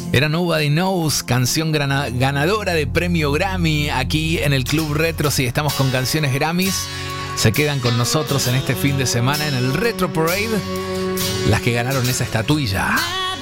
Era Nobody Knows, canción ganadora de premio Grammy aquí en el Club Retro. Si estamos con canciones Grammys, se quedan con nosotros en este fin de semana en el Retro Parade, las que ganaron esa estatuilla.